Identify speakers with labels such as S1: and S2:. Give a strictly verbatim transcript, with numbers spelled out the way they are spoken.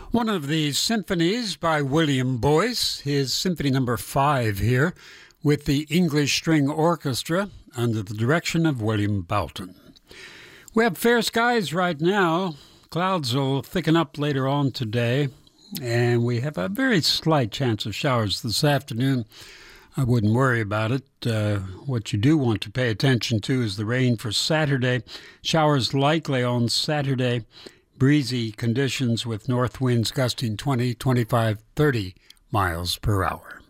S1: One of the symphonies by William Boyce, his symphony number five here, with the English String Orchestra under the direction of William Boulton. We have fair skies right now. Clouds will thicken up later on today, and we have a very slight chance of showers this afternoon. I wouldn't worry about it. Uh, what you do want to pay attention to is the rain for Saturday. Showers likely on Saturday. Breezy conditions with north winds gusting twenty, twenty-five, thirty miles per hour.